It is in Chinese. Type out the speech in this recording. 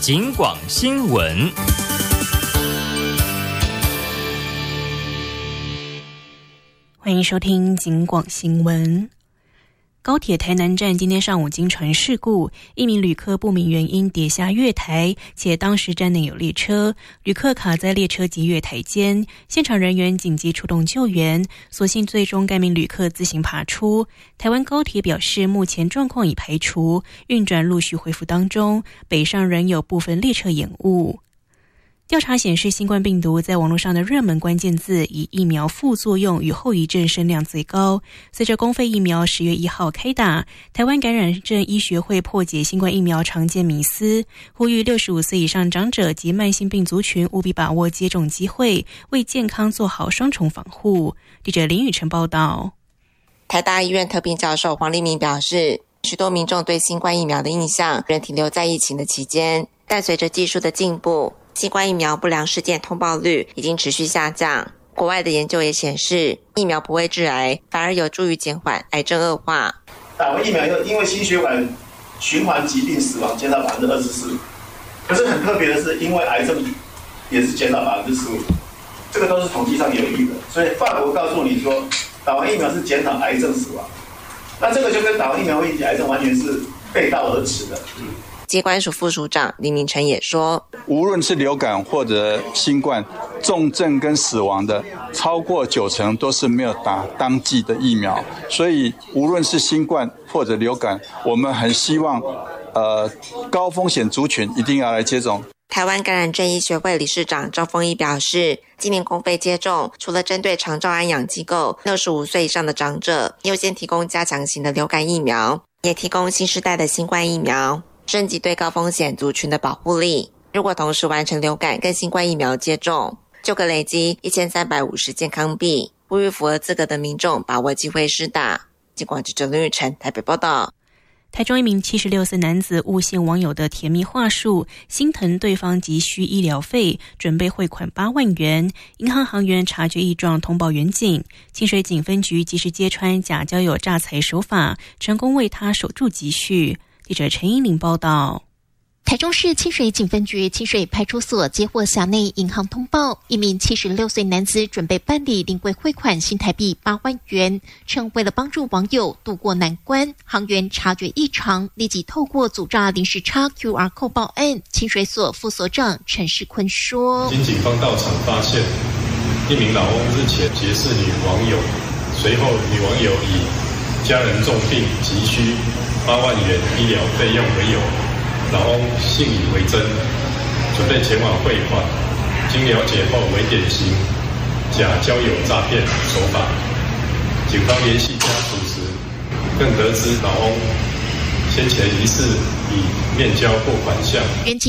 警广新闻。 欢迎收听警广新闻。高铁台南站今天上午经传事故，一名旅客不明原因跌下月台，且当时站内有列车，旅客卡在列车及月台间，现场人员紧急出动救援，所幸最终该名旅客自行爬出。台湾高铁表示，目前状况已排除，运转陆续恢复当中，北上仍有部分列车延误。调查显示，新冠病毒在网络上的热门关键字以疫苗副作用与后遗症声量最高。随着公费疫苗10月1号开打，台湾感染症医学会破解新冠疫苗常见迷思，呼吁65岁以上长者及慢性病族群务必把握接种机会，为健康做好双重防护。记者林宇晨报道。 台大医院特聘教授黄立明表示，许多民众对新冠疫苗的印象仍停留在疫情的期间，但随着技术的进步，新冠疫苗不良事件通报率已经持续下降。国外的研究也显示，疫苗不会致癌，反而有助于减缓癌症恶化。 打完疫苗以后，因为心血管循环疾病死亡减少24%，可是很特别的是，因为癌症也是减少15%，这个都是统计上有益的。所以法国告诉你说，打完疫苗是减少癌症死亡，那这个就跟打完疫苗会引起癌症完全是背道而驰的。 疾管署副署长林明成也说， 无论是流感或者新冠，重症跟死亡的超过90%都是没有打当季的疫苗，所以无论是新冠或者流感，我们很希望高风险族群一定要来接种。 台湾感染症医学会理事长赵丰毅表示，今年公费接种除了针对长照安养机构65岁以上的长者优先提供加强型的流感疫苗，也提供新世代的新冠疫苗，升级对高风险族群的保护力。如果同时完成流感跟新冠疫苗接种，就可累积1350健康币，呼吁符合资格的民众把握机会施打。警广记者林宇晨台北报道。 台中一名76岁男子误信网友的甜蜜话术，心疼对方急需医疗费，准备汇款8万元。银行行员察觉异状，通报员警。清水警分局及时揭穿假交友诈财手法，成功为他守住积蓄。记者陈依玲报道。 台中市清水警分局清水派出所接获辖内银行通报，一名76岁男子准备办理临柜汇款新台币8万元，称为了帮助网友渡过难关，行员察觉异常，立即透过阻诈临时插 QR code 报案。清水所副所长陈世坤说， 经警方到场发现，一名老翁日前结识女网友，随后女网友以家人重病急需8万元医疗费用为由，老翁信以为真，准备前往汇款。经了解后，为典型假交友诈骗手法。警方联系家属时，更得知老翁先前疑似以面交过款项。